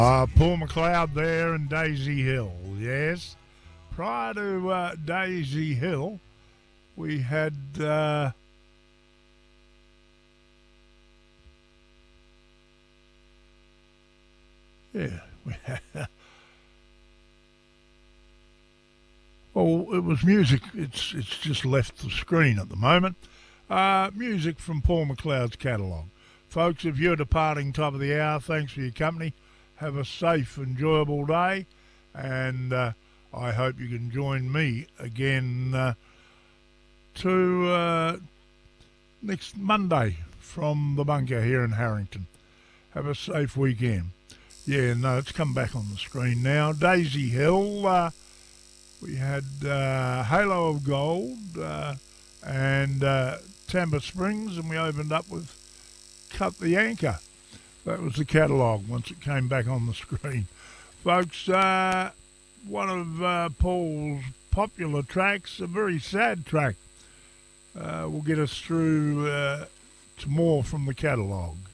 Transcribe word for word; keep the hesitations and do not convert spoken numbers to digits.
Uh, Paul McLeod there and Daisy Hill, yes. Prior to uh, Daisy Hill, we had uh, yeah, we had, well, it was music. It's it's just left the screen at the moment. Uh, music from Paul McLeod's catalogue, folks. If you're departing top of the hour, thanks for your company. Have a safe, enjoyable day, and uh, I hope you can join me again uh, to uh, next Monday from the bunker here in Harrington. Have a safe weekend. Yeah, no, it's come back on the screen now. Daisy Hill, uh, we had uh, Halo of Gold uh, and uh, Tampa Springs, and we opened up with Cut the Anchor. That was the catalogue once it came back on the screen. Folks, uh, one of uh, Paul's popular tracks, a very sad track, uh, will get us through uh, to more from the catalogue.